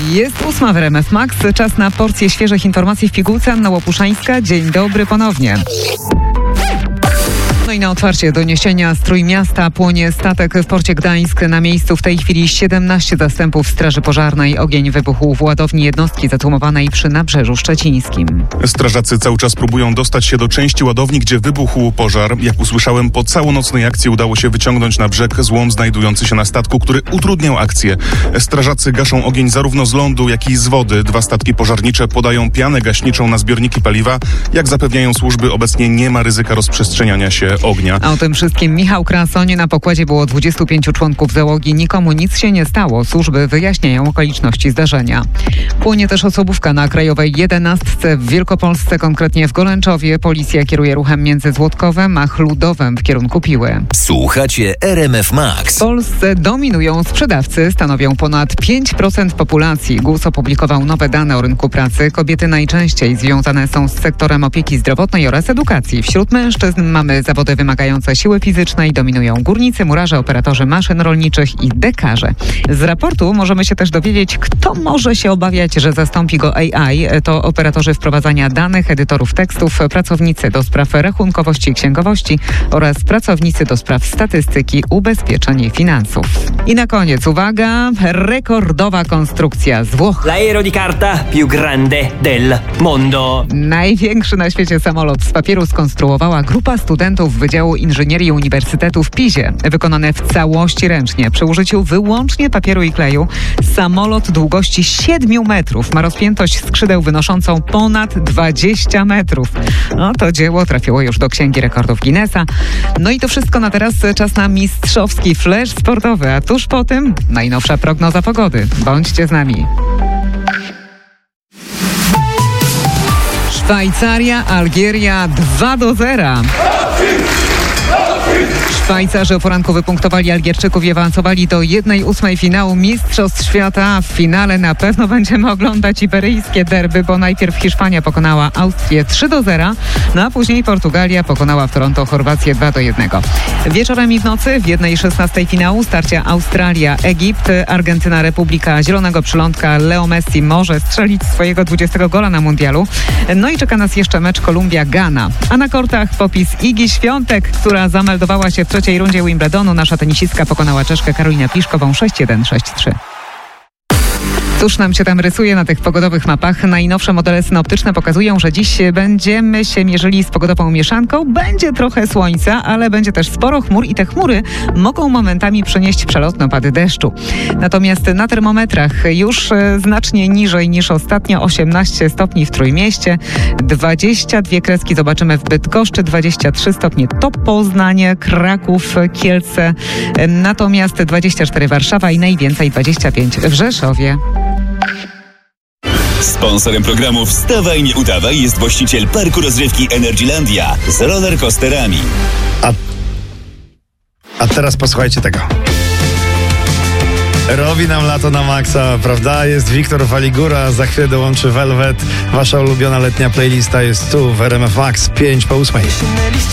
Jest 8 w RMF Max. Czas na porcję świeżych informacji w pigułce. Anna Łopuszańska. Dzień dobry ponownie. No i na otwarcie doniesienia z Trójmiasta płonie statek w porcie Gdańsk. Na miejscu w tej chwili 17 zastępów Straży Pożarnej. Ogień wybuchł w ładowni jednostki zatłumowanej przy Nabrzeżu Szczecińskim. Strażacy cały czas próbują dostać się do części ładowni, gdzie wybuchł pożar. Jak usłyszałem, po całonocnej akcji udało się wyciągnąć na brzeg złom znajdujący się na statku, który utrudniał akcję. Strażacy gaszą ogień zarówno z lądu, jak i z wody. 2 statki pożarnicze podają pianę gaśniczą na zbiorniki paliwa. Jak zapewniają służby, obecnie nie ma ryzyka rozprzestrzeniania się ognia. A o tym wszystkim Michał Krasoń. Na pokładzie było 25 członków załogi. Nikomu nic się nie stało. Służby wyjaśniają okoliczności zdarzenia. Płonie też osobówka na Krajowej 11 w Wielkopolsce, konkretnie w Golęczowie. Policja kieruje ruchem między Złotkowem a Chludowem w kierunku Piły. Słuchacie RMF Max. W Polsce dominują sprzedawcy, stanowią ponad 5% populacji. GUS opublikował nowe dane o rynku pracy. Kobiety najczęściej związane są z sektorem opieki zdrowotnej oraz edukacji. Wśród mężczyzn mamy zawody wymagające siły fizycznej. Dominują górnicy, murarze, operatorzy maszyn rolniczych i dekarze. Z raportu możemy się też dowiedzieć, kto może się obawiać, że zastąpi go AI. To operatorzy wprowadzania danych, edytorów tekstów, pracownicy do spraw rachunkowości i księgowości oraz pracownicy do spraw statystyki, ubezpieczeń i finansów. I na koniec, uwaga, rekordowa konstrukcja z Włoch. L'aereo di carta più grande del mondo. Największy na świecie samolot z papieru skonstruowała grupa studentów Wydziału Inżynierii Uniwersytetu w Pizie. Wykonane w całości ręcznie, przy użyciu wyłącznie papieru i kleju. Samolot długości 7 metrów ma rozpiętość skrzydeł wynoszącą ponad 20 metrów. No to dzieło trafiło już do Księgi Rekordów Guinnessa. No i to wszystko na teraz. Czas na mistrzowski flash sportowy, a tuż po tym najnowsza prognoza pogody. Bądźcie z nami. Szwajcaria, Algieria 2-0. Szwajcarzy o poranku wypunktowali Algierczyków i awansowali do 1/8 finału Mistrzostw Świata. W finale na pewno będziemy oglądać iberyjskie derby, bo najpierw Hiszpania pokonała Austrię 3-0, no a później Portugalia pokonała w Toronto Chorwację 2-1. Wieczorem i w nocy w 1/16 finału starcia Australia-Egipt, Argentyna, Republika Zielonego Przylądka. Leo Messi może strzelić swojego 20 gola na mundialu. No i czeka nas jeszcze mecz Kolumbia-Ghana. A na kortach popis Igi Świątek, która zameldowała się w trzeciej rundzie Wimbledonu. Nasza tenisistka pokonała Czeszkę Karolinę Pliszkową 6-1, 6-3. Cóż nam się tam rysuje na tych pogodowych mapach? Najnowsze modele synoptyczne pokazują, że dziś będziemy się mierzyli z pogodową mieszanką. Będzie trochę słońca, ale będzie też sporo chmur i te chmury mogą momentami przynieść przelotne opady deszczu. Natomiast na termometrach już znacznie niżej niż ostatnio, 18 stopni w Trójmieście, 22 kreski zobaczymy w Bydgoszczy, 23 stopnie to Poznanie, Kraków, Kielce, natomiast 24 Warszawa i najwięcej 25 w Rzeszowie. Sponsorem programu Wstawaj, nie udawaj jest właściciel parku rozrywki Energylandia z rollercoasterami. A teraz posłuchajcie tego. Robi nam lato na maksa, prawda? Jest Wiktor Waligura, za chwilę dołączy Velvet. Wasza ulubiona letnia playlista jest tu w RMF Max 5/8.